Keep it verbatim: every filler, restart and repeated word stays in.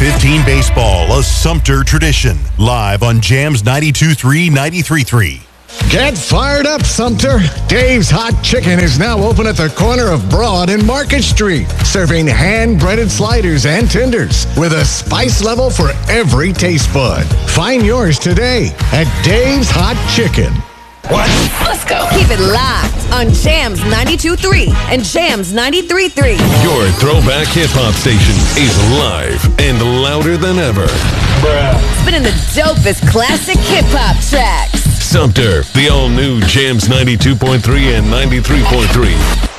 fifteen baseball, a Sumter tradition. Live on Jams ninety-two point three, ninety-three point three. Get fired up, Sumter. Dave's Hot Chicken is now open at the corner of Broad and Market Street, serving hand-breaded sliders and tenders with a spice level for every taste bud. Find yours today at Dave's Hot Chicken. What? Let's go. Keep it locked on Jams ninety-two point three and Jams ninety-three point three. Your throwback hip-hop station is live and louder than ever. Bruh. Spinning the dopest classic hip-hop tracks. Sumter, the all-new Jams ninety-two point three and ninety-three point three.